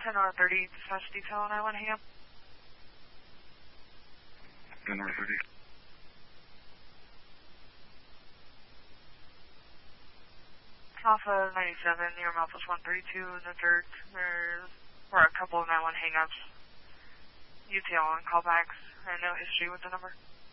10-30, dispatch detail on I-1, hang up. 10-30. Alpha 97, near Malthus 132 in the dirt. There were a couple of 9-1 hang-ups. UTL on callbacks, and no history with the number.